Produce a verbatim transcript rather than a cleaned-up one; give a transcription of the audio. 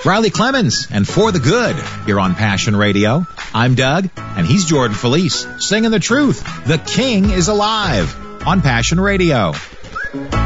Riley Clemens and For the Good here on Passion Radio. I'm Doug, and he's Jordan Felice, singing the truth. The King is alive on Passion Radio.